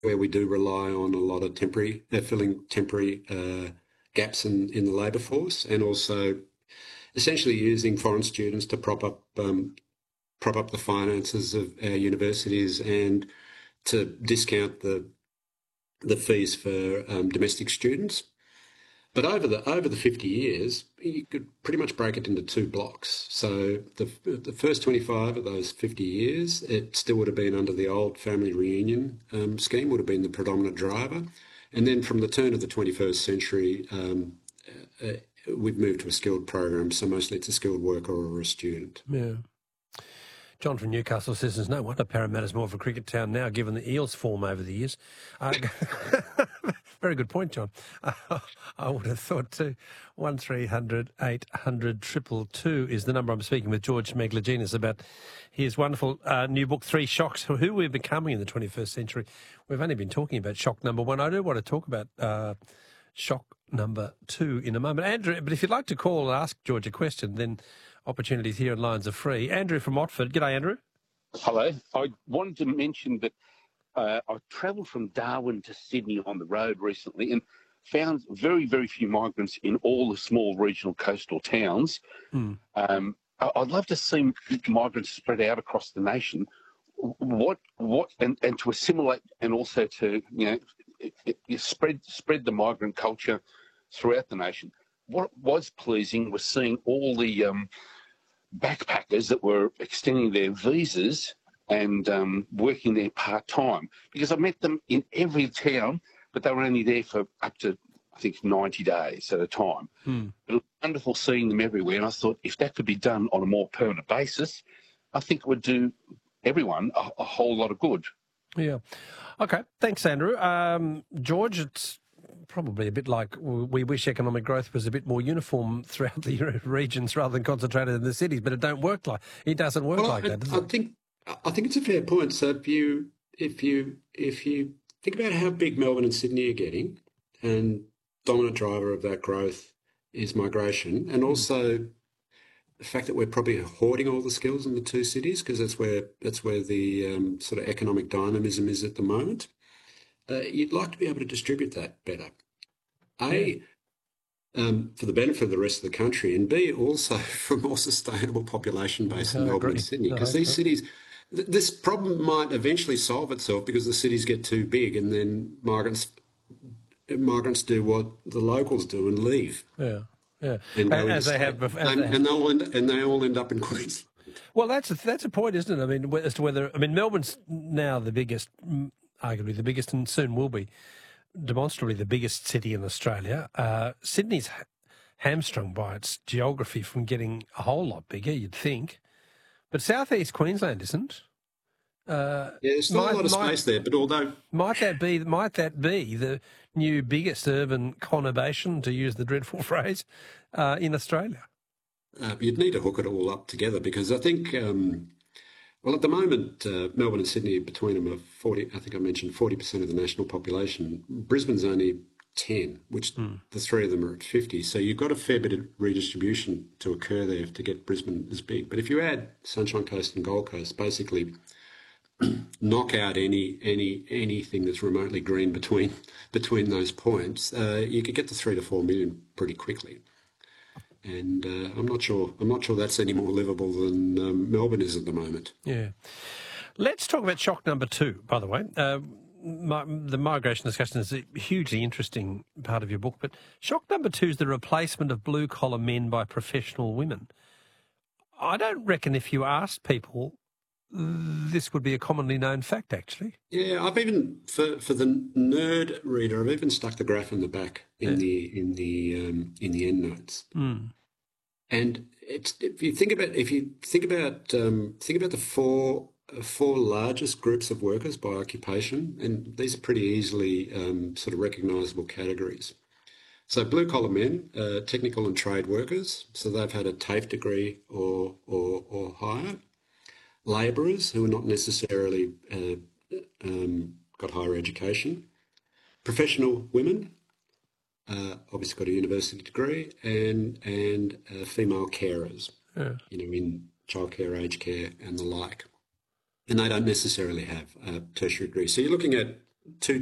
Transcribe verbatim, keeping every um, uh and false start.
where we do rely on a lot of temporary, uh, filling temporary uh, gaps in, in the labour force, and also essentially using foreign students to prop up um, prop up the finances of our universities and to discount the the fees for um, domestic students. But over the over the fifty years, you could pretty much break it into two blocks. So the the first twenty-five of those fifty years, it still would have been under the old family reunion um, scheme, would have been the predominant driver. And then from the turn of the twenty-first century, um, uh, we've moved to a skilled program. So mostly it's a skilled worker or a student. Yeah. John from Newcastle says there's no wonder Parramatta's more of a cricket town now, given the Eels' form over the years. Uh, very good point, John. Uh, I would have thought too. one three hundred eight hundred two two two is the number. I'm speaking with George Megalogenis about his wonderful uh, new book, Three Shocks, Who We're Becoming in the twenty-first Century. We've only been talking about shock number one. I do want to talk about uh, shock number two in a moment. Andrew, but if you'd like to call and ask George a question, then opportunities here and lines are free. Andrew from Watford. G'day, Andrew. Hello. I wanted to mention that uh, I travelled from Darwin to Sydney on the road recently and found very, very few migrants in all the small regional coastal towns. Mm. Um, I'd love to see migrants spread out across the nation. What, what, and, and to assimilate, and also to you know, it, it, spread spread the migrant culture throughout the nation. What was pleasing was seeing all the um, backpackers that were extending their visas and um, working there part-time, because I met them in every town, but they were only there for up to, I think, ninety days at a time. Hmm. It was wonderful seeing them everywhere, and I thought if that could be done on a more permanent basis, I think it would do everyone a, a whole lot of good. Yeah. Okay. Thanks, Andrew. Um, George, it's probably a bit like we wish economic growth was a bit more uniform throughout the regions rather than concentrated in the cities, but it don't work like it doesn't work well, like I, that, does I it? think I think it's a fair point. So if you if you if you think about how big Melbourne and Sydney are getting, and dominant driver of that growth is migration, and also the fact that we're probably hoarding all the skills in the two cities because that's where that's where the um, sort of economic dynamism is at the moment. Uh, you'd like to be able to distribute that better. A, um, for the benefit of the rest of the country, and B, also for a more sustainable population base in Melbourne and Sydney, because these cities, th- this problem might eventually solve itself because the cities get too big and then migrants migrants do what the locals do and leave. Yeah, yeah. And, as they have, as and, they have. and, they'll end, and they all end up in Queensland. Well, that's a, that's a point, isn't it? I mean, as to whether, I mean, Melbourne's now the biggest, arguably the biggest, and soon will be demonstrably the biggest city in Australia. Uh, Sydney's hamstrung by its geography from getting a whole lot bigger, you'd think. But southeast Queensland isn't. Uh, yeah, there's still might, a lot of might, space there, but although... Might that be Might that be the new biggest urban conurbation, to use the dreadful phrase, uh, in Australia? Uh, you'd need to hook it all up together because I think... Um, Well, at the moment, uh, Melbourne and Sydney, between them, are forty. I think I mentioned forty percent of the national population. Brisbane's only ten, which mm. the three of them are at fifty. So you've got a fair bit of redistribution to occur there to get Brisbane as big. But if you add Sunshine Coast and Gold Coast, basically knock out any any anything that's remotely green between between those points, uh, you could get to three to four million pretty quickly. And uh, I'm not sure. I'm not sure that's any more livable than um, Melbourne is at the moment. Yeah. Let's talk about shock number two. By the way, uh, my, the migration discussion is a hugely interesting part of your book. But shock number two is the replacement of blue collar men by professional women. I don't reckon if you asked people, this would be a commonly known fact. Actually. Yeah, I've even for for the nerd reader, I've even stuck the graph in the back in yeah. the in the um, in the endnotes. Mm. And it's if you think about if you think about um, think about the four four largest groups of workers by occupation, and these are pretty easily um, sort of recognisable categories. So blue collar men, uh, technical and trade workers, so they've had a TAFE degree or or, or higher. Labourers who are not necessarily uh, um, got higher education. Professional women. Uh, obviously got a university degree, and and uh, female carers, yeah. you know, in childcare, aged care, and the like. And they don't necessarily have a tertiary degree. So you're looking at two